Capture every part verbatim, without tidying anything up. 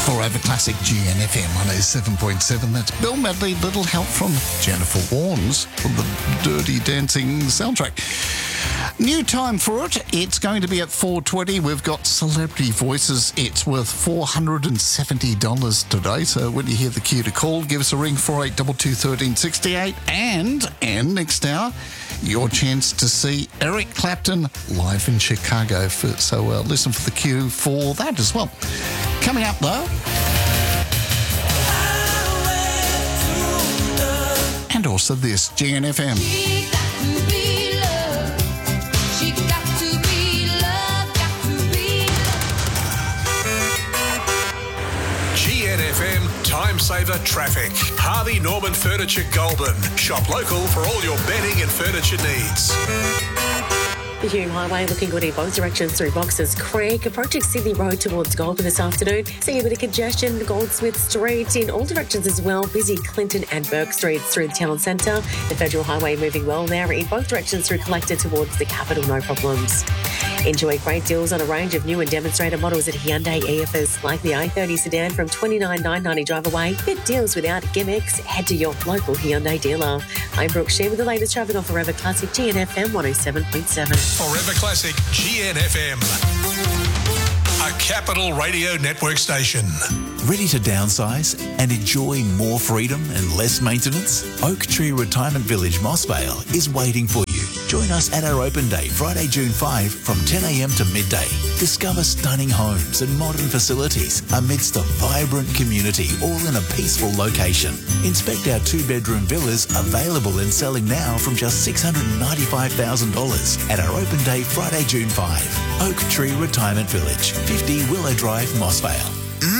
Forever Classic G N F M one oh seven point seven. That's Bill Medley, Little Help from Jennifer Warnes from the Dirty Dancing soundtrack. New time for it. It's going to be at four twenty. We've got Celebrity Voices. It's worth four hundred seventy dollars today. So when you hear the cue to call, give us a ring, four eight two two, one three six eight. And, and next hour, your chance to see Eric Clapton live in Chicago. For, so uh, listen for the cue for that as well. Coming up, though. And also this, G N F M. G N F M Time Saver Traffic. Harvey Norman Furniture Goulburn. Shop local for all your bedding and furniture needs. The Hume Highway looking good in both directions through Boxers Creek. Approaching Sydney Road towards Goulburn this afternoon. Seeing a bit of congestion, Goldsmith Street in all directions as well. Busy Clinton and Burke Streets through the town centre. The Federal Highway moving well there in both directions through Collector towards the capital, no problems. Enjoy great deals on a range of new and demonstrator models at Hyundai E F S, like the i thirty sedan from twenty-nine thousand nine hundred ninety drive away. Fit deals without gimmicks. Head to your local Hyundai dealer. I'm Brooke Shear with the latest traffic on Forever Classic G N F M one oh seven point seven. Forever Classic G N F M. A Capital Radio Network station. Ready to downsize and enjoy more freedom and less maintenance? Oak Tree Retirement Village, Mossvale is waiting for you. Join us at our open day, Friday, June fifth, from ten a m to midday. Discover stunning homes and modern facilities amidst a vibrant community, all in a peaceful location. Inspect our two-bedroom villas available and selling now from just six hundred ninety-five thousand dollars at our open day, Friday, June fifth. Oak Tree Retirement Village, fifty Willow Drive, Mossvale.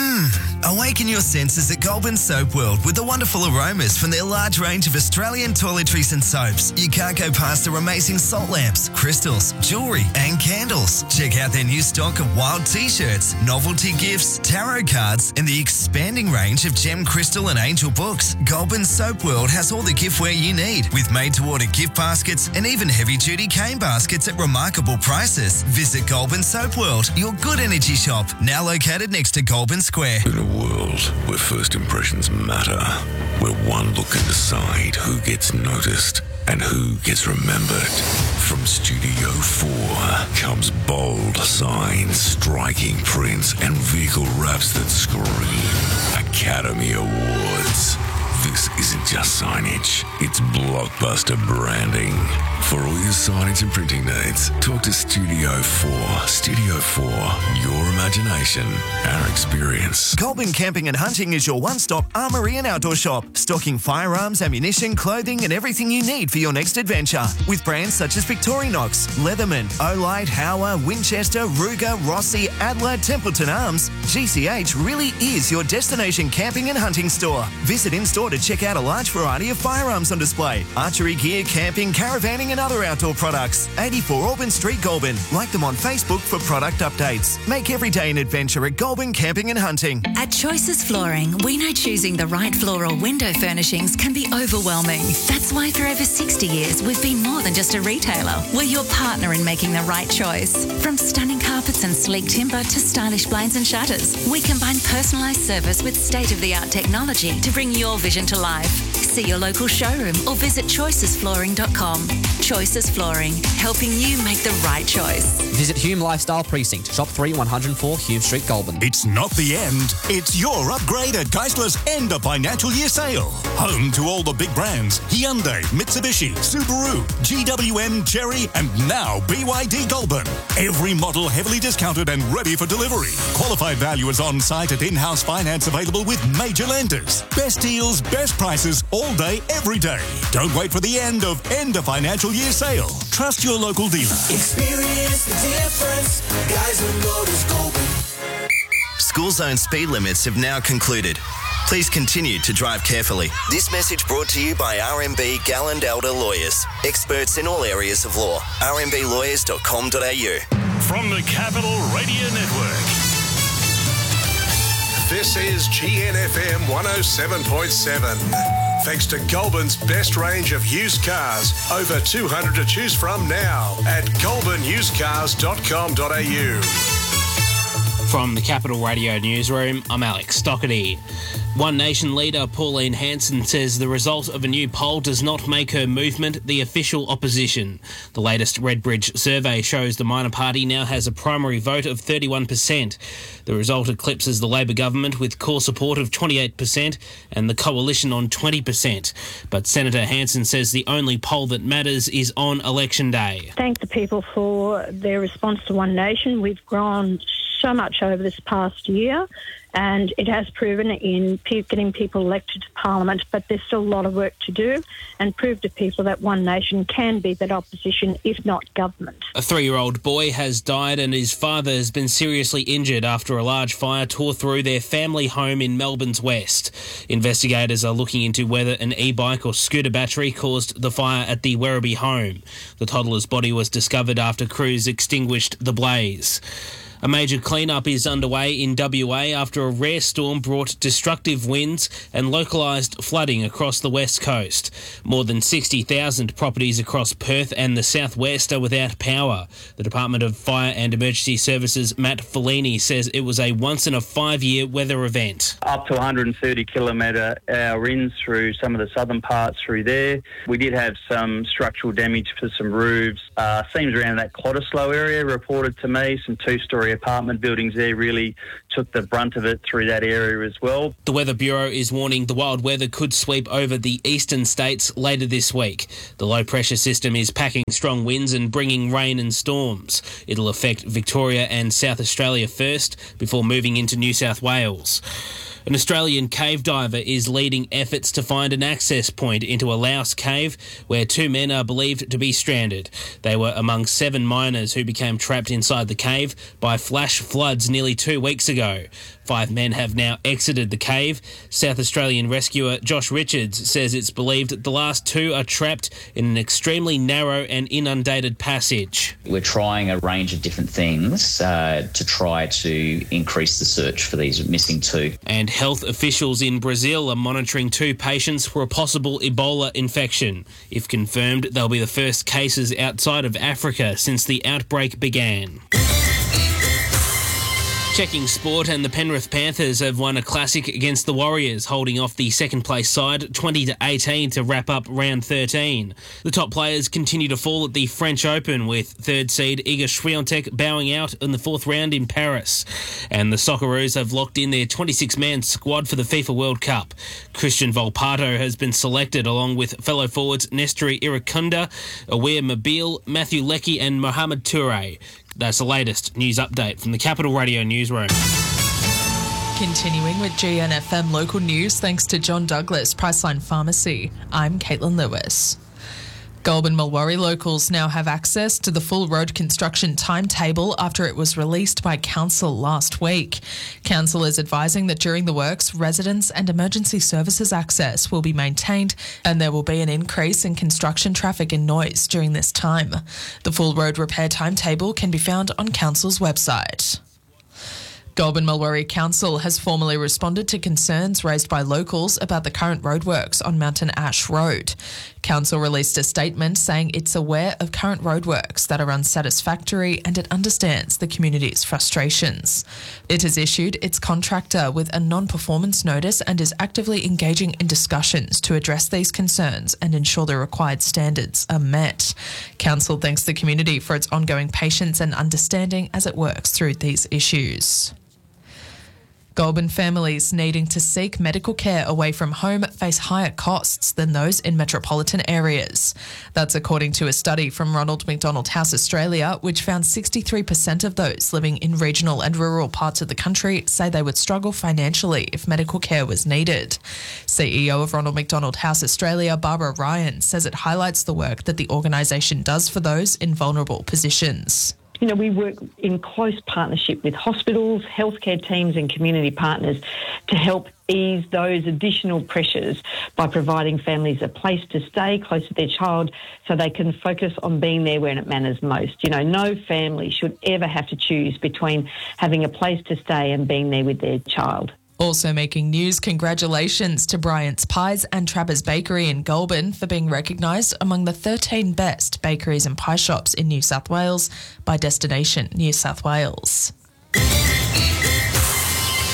Awaken your senses at Goulburn Soap World with the wonderful aromas from their large range of Australian toiletries and soaps. You can't go past their amazing salt lamps, crystals, jewellery and candles. Check out their new stock of wild t-shirts, novelty gifts, tarot cards and the expanding range of gem, crystal and angel books. Goulburn Soap World has all the giftware you need with made-to-order gift baskets and even heavy-duty cane baskets at remarkable prices. Visit Goulburn Soap World, your good energy shop, now located next to Goulburn Square. In a world where first impressions matter, where one look can decide who gets noticed and who gets remembered. From Studio four comes bold signs, striking prints, and vehicle wraps that scream Academy Awards. This isn't just signage, it's blockbuster branding. For all your signage and printing needs, talk to Studio four. Studio four, your imagination, our experience. Goulburn Camping and Hunting is your one-stop armoury and outdoor shop, stocking firearms, ammunition, clothing and everything you need for your next adventure. With brands such as Victorinox, Leatherman, Olight, Hauer, Winchester, Ruger, Rossi, Adler, Templeton Arms, G C H really is your destination camping and hunting store. Visit in-store to check out a large variety of firearms on display, archery gear, camping, caravanning and other outdoor products. eighty-four Auburn Street, Goulburn. Like them on Facebook for product updates. Make every day an adventure at Goulburn Camping and Hunting. At Choices Flooring, we know choosing the right floor or window furnishings can be overwhelming. That's why for over sixty years, we've been more than just a retailer. We're your partner in making the right choice. From stunning carpets and sleek timber to stylish blinds and shutters, we combine personalised service with state-of-the-art technology to bring your vision to life. See your local showroom or visit choices flooring dot com. Choices Flooring, helping you make the right choice. Visit Hume Lifestyle Precinct, Shop three, one oh four Hume Street, Goulburn. It's not the end. It's your upgrade at Geisler's end of financial year sale. Home to all the big brands, Hyundai, Mitsubishi, Subaru, G W M, Chery, and now B Y D Goulburn. Every model heavily discounted and ready for delivery. Qualified valuers on site at in-house finance available with major lenders. Best deals, best prices, all day, every day. Don't wait for the end of end of financial year sale. Trust your local dealer. Experience the difference. Geisler Motors Goulburn. School zone speed limits have now concluded. Please continue to drive carefully. This message brought to you by R M B Galland Elder Lawyers, experts in all areas of law. r m b lawyers dot com dot a u. From the Capital Radio Network, this is G N F M one oh seven point seven. Thanks to Goulburn's best range of used cars, over two hundred to choose from now at goulburn used cars dot com dot a u. From the Capital Radio Newsroom, I'm Alex Stockerty. One Nation leader Pauline Hanson says the result of a new poll does not make her movement the official opposition. The latest Redbridge survey shows the minor party now has a primary vote of thirty-one percent. The result eclipses the Labor government with core support of twenty-eight percent and the coalition on twenty percent. But Senator Hanson says the only poll that matters is on election day. Thank the people for their response to One Nation. We've grown so much over this past year, and it has proven in pe- getting people elected to Parliament, but there's still a lot of work to do and prove to people that One Nation can be that opposition, if not government. A three-year-old boy has died and his father has been seriously injured after a large fire tore through their family home in Melbourne's west. Investigators are looking into whether an e-bike or scooter battery caused the fire at the Werribee home. The toddler's body was discovered after crews extinguished the blaze. A major clean-up is underway in W A after a rare storm brought destructive winds and localised flooding across the west coast. More than sixty thousand properties across Perth and the southwest are without power. The Department of Fire and Emergency Services, Matt Fellini, says it was a once-in-a-five-year weather event. Up to one hundred thirty kilometre hour winds through some of the southern parts through there. We did have some structural damage for some roofs. Uh, seems around that Cottesloe area reported to me, some two-storey apartment buildings there really took the brunt of it through that area as well. The Weather Bureau is warning the wild weather could sweep over the eastern states later this week. The low-pressure system is packing strong winds and bringing rain and storms. It'll affect Victoria and South Australia first before moving into New South Wales. An Australian cave diver is leading efforts to find an access point into a Laos cave where two men are believed to be stranded. They were among seven miners who became trapped inside the cave by flash floods nearly two weeks ago. Five men have now exited the cave. South Australian rescuer Josh Richards says it's believed the last two are trapped in an extremely narrow and inundated passage. We're trying a range of different things uh, to try to increase the search for these missing two. And health officials in Brazil are monitoring two patients for a possible Ebola infection. If confirmed, they'll be the first cases outside of Africa since the outbreak began. Checking sport, and the Penrith Panthers have won a classic against the Warriors, holding off the second-place side twenty to eighteen to wrap up round thirteen. The top players continue to fall at the French Open, with third seed Iga Swiatek bowing out in the fourth round in Paris. And the Socceroos have locked in their twenty-six man squad for the FIFA World Cup. Christian Volpato has been selected along with fellow forwards Nestori Irakunda, Awir Mobile, Matthew Leckie and Mohamed Toure. That's the latest news update from the Capital Radio Newsroom. Continuing with G N F M local news, thanks to John Douglas, Priceline Pharmacy. I'm Caitlin Lewis. Goulburn Mulwaree locals now have access to the full road construction timetable after it was released by Council last week. Council is advising that during the works, residents and emergency services access will be maintained and there will be an increase in construction traffic and noise during this time. The full road repair timetable can be found on Council's website. Goulburn Mulwaree Council has formally responded to concerns raised by locals about the current roadworks on Mountain Ash Road. Council released a statement saying it's aware of current roadworks that are unsatisfactory and it understands the community's frustrations. It has issued its contractor with a non-performance notice and is actively engaging in discussions to address these concerns and ensure the required standards are met. Council thanks the community for its ongoing patience and understanding as it works through these issues. Goulburn families needing to seek medical care away from home face higher costs than those in metropolitan areas. That's according to a study from Ronald McDonald House Australia, which found sixty-three percent of those living in regional and rural parts of the country say they would struggle financially if medical care was needed. C E O of Ronald McDonald House Australia, Barbara Ryan, says it highlights the work that the organisation does for those in vulnerable positions. You know, we work in close partnership with hospitals, healthcare teams and community partners to help ease those additional pressures by providing families a place to stay close to their child so they can focus on being there when it matters most. You know, no family should ever have to choose between having a place to stay and being there with their child. Also making news, congratulations to Bryant's Pies and Trappers Bakery in Goulburn for being recognised among the thirteen best bakeries and pie shops in New South Wales by Destination New South Wales.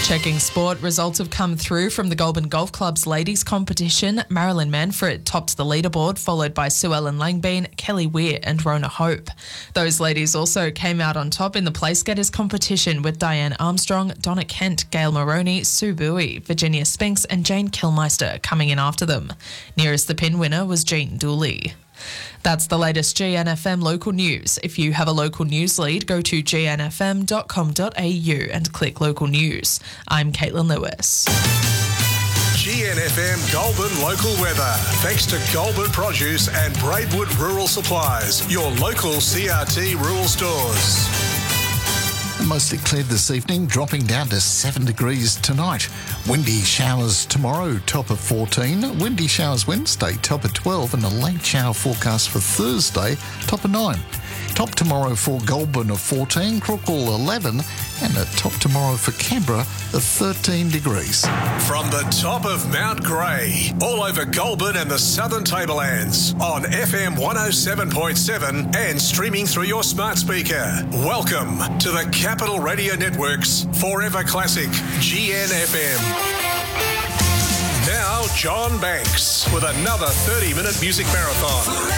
Checking sport, results have come through from the Goulburn Golf Club's ladies competition. Marilyn Manfred topped the leaderboard, followed by Sue Ellen Langbean, Kelly Weir and Rona Hope. Those ladies also came out on top in the place getters competition with Diane Armstrong, Donna Kent, Gail Moroney, Sue Bowie, Virginia Spinks and Jane Kilmeister coming in after them. Nearest the pin winner was Jean Dooley. That's the latest G N F M local news. If you have a local news lead, go to g n f m dot com dot a u and click local news. I'm Caitlin Lewis. G N F M Goulburn local weather. Thanks to Goulburn Produce and Braidwood Rural Supplies, your local C R T rural stores. Mostly cleared this evening, dropping down to seven degrees tonight. Windy showers tomorrow, top of fourteen. Windy showers Wednesday, top of twelve. And a late shower forecast for Thursday, top of nine. Top tomorrow for Goulburn of fourteen, Crookall eleven. And a top tomorrow for Canberra of thirteen degrees. From the top of Mount Grey, all over Goulburn and the Southern Tablelands, on F M one oh seven point seven and streaming through your smart speaker. Welcome to the Capital Radio Network's Forever Classic G N F M. Now, John Banks with another thirty-minute music marathon.